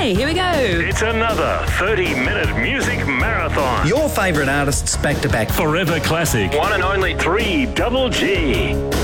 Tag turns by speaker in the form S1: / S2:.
S1: Okay, here we go.
S2: It's another 30-minute music marathon.
S3: Your favourite artists back to back.
S2: Forever classic. One and only 3 Double G.